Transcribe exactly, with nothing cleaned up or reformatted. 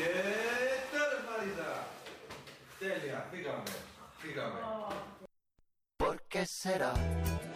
τέλος Μαρίτα. Τέλεια, φύγαμε, φύγαμε. ¿Por qué será?